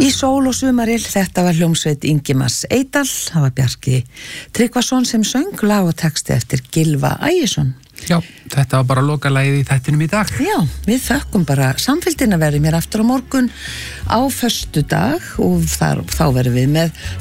Í sól og sumarill, þetta var hljómsveit Ingimars Eydal, það var Bjarki Tryggvason sem söng lag og texti eftir Gylfa Ægisson. Já, þetta var bara lokalagið í þættinum í dag. Já, við þökkum bara samfylgdina, verðum hér aftur á morgun á föstudag og þá verðum við með